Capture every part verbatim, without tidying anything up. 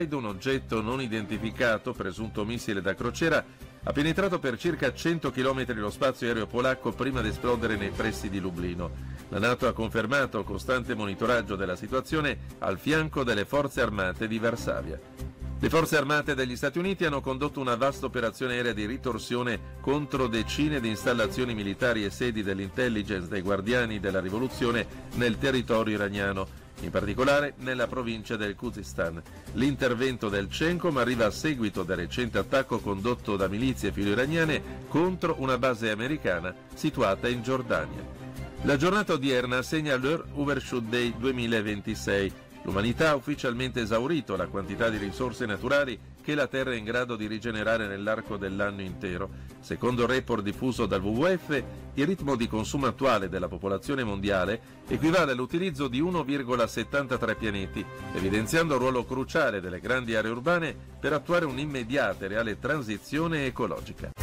Un oggetto non identificato, presunto missile da crociera, ha penetrato per circa cento chilometri lo spazio aereo polacco prima di esplodere nei pressi di Lublino. La NATO ha confermato costante monitoraggio della situazione al fianco delle forze armate di Varsavia. Le forze armate degli Stati Uniti hanno condotto una vasta operazione aerea di ritorsione contro decine di installazioni militari e sedi dell'intelligence dei Guardiani della Rivoluzione nel territorio iraniano, in particolare nella provincia del Khuzestan. L'intervento del CENTCOM arriva a seguito del recente attacco condotto da milizie filo-iraniane contro una base americana situata in Giordania. La giornata odierna segna l'Earth Overshoot Day duemilaventisei. L'umanità ha ufficialmente esaurito la quantità di risorse naturali che la Terra è in grado di rigenerare nell'arco dell'anno intero. Secondo il report diffuso dal W W F, il ritmo di consumo attuale della popolazione mondiale equivale all'utilizzo di uno virgola settantatré pianeti, evidenziando il ruolo cruciale delle grandi aree urbane per attuare un'immediata e reale transizione ecologica.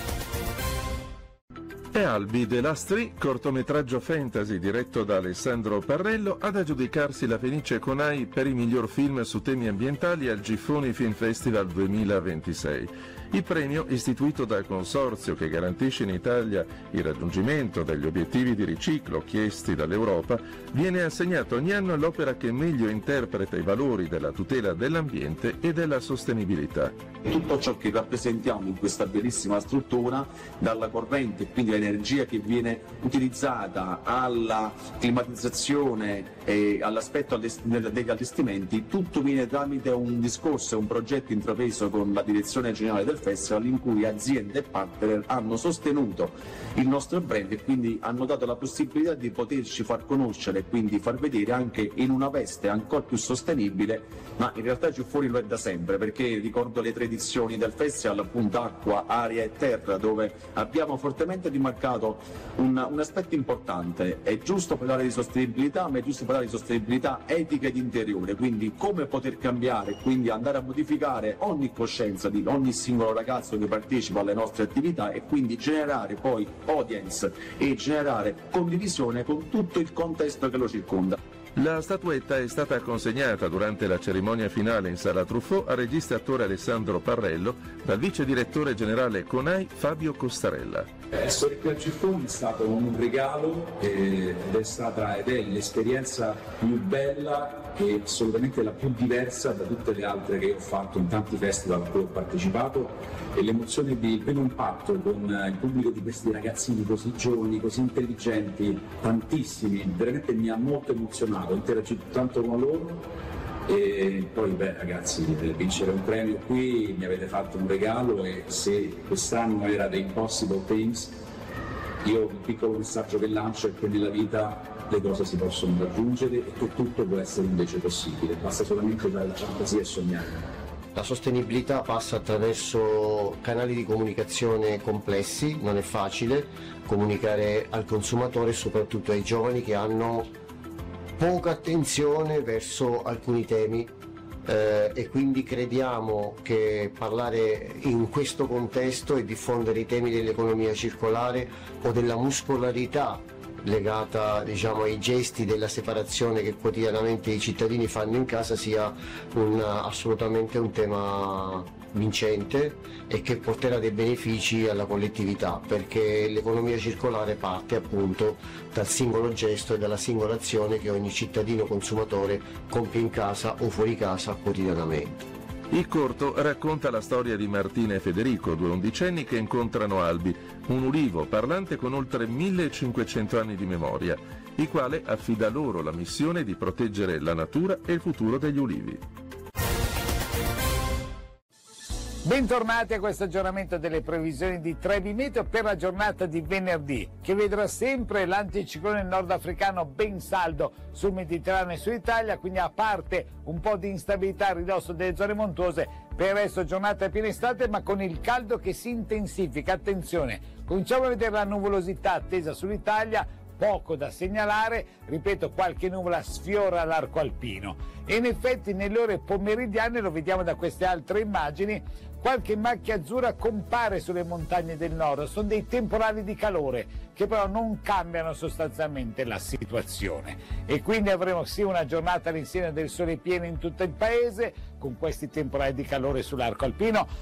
E Albi The Last Tree, cortometraggio fantasy diretto da Alessandro Parrello, ad aggiudicarsi la Fenice Conai per il miglior film su temi ambientali al Giffoni Film Festival duemilaventisei. Il premio, istituito dal consorzio che garantisce in Italia il raggiungimento degli obiettivi di riciclo chiesti dall'Europa, viene assegnato ogni anno all'opera che meglio interpreta i valori della tutela dell'ambiente e della sostenibilità. Tutto ciò che rappresentiamo in questa bellissima struttura, dalla corrente e quindi l'energia che viene utilizzata alla climatizzazione e all'aspetto degli allestimenti, tutto viene tramite un discorso e un progetto intrapreso con la direzione generale del festival, in cui aziende e partner hanno sostenuto il nostro brand e quindi hanno dato la possibilità di poterci far conoscere e quindi far vedere anche in una veste ancora più sostenibile, ma in realtà Giuffoni lo è da sempre, perché ricordo le tre edizioni del festival, appunto acqua, aria e terra, dove abbiamo fortemente rimarcato un, un aspetto importante. È giusto parlare di sostenibilità, ma è giusto parlare di sostenibilità etica ed interiore, quindi come poter cambiare, quindi andare a modificare ogni coscienza di ogni singolo ragazzo che partecipa alle nostre attività e quindi generare poi audience e generare condivisione con tutto il contesto che lo circonda. La statuetta è stata consegnata durante la cerimonia finale in Sala Truffaut al regista e attore Alessandro Parrello dal vice direttore generale Conai Fabio Costarella. Essere qui a Giffoni è stato un regalo ed è stata ed è l'esperienza più bella e assolutamente la più diversa da tutte le altre che ho fatto in tanti festival a cui ho partecipato, e l'emozione di il primo impatto con il pubblico di questi ragazzini così giovani, così intelligenti, tantissimi, veramente mi ha molto emozionato, ho interagito tanto con loro. E poi beh ragazzi, per vincere un premio qui mi avete fatto un regalo, e se quest'anno era The Impossible Things, io un piccolo messaggio che lancio è che nella vita le cose si possono raggiungere e che tutto può essere invece possibile, basta solamente usare la fantasia e sognare. La sostenibilità passa attraverso canali di comunicazione complessi, non è facile comunicare al consumatore e soprattutto ai giovani che hanno poca attenzione verso alcuni temi, eh, e quindi crediamo che parlare in questo contesto e diffondere i temi dell'economia circolare o della muscolarità legata, diciamo, ai gesti della separazione che quotidianamente i cittadini fanno in casa sia un, assolutamente un tema vincente e che porterà dei benefici alla collettività, perché l'economia circolare parte appunto dal singolo gesto e dalla singola azione che ogni cittadino consumatore compie in casa o fuori casa quotidianamente. Il corto racconta la storia di Martina e Federico, due undicenni che incontrano Albi, un ulivo parlante con oltre millecinquecento anni di memoria, il quale affida loro la missione di proteggere la natura e il futuro degli ulivi. Bentornati a questo aggiornamento delle previsioni di Trebi Meteo per la giornata di venerdì, che vedrà sempre l'anticiclone nordafricano ben saldo sul Mediterraneo e sull'Italia, quindi a parte un po' di instabilità a ridosso delle zone montuose, per il resto giornata a piena estate ma con il caldo che si intensifica. Attenzione, cominciamo a vedere la nuvolosità attesa sull'Italia poco da segnalare, ripeto, qualche nuvola sfiora l'arco alpino e in effetti nelle ore pomeridiane, lo vediamo da queste altre immagini, qualche macchia azzurra compare sulle montagne del nord, sono dei temporali di calore che però non cambiano sostanzialmente la situazione e quindi avremo sì una giornata all'insegna del sole pieno in tutto il paese con questi temporali di calore sull'arco alpino,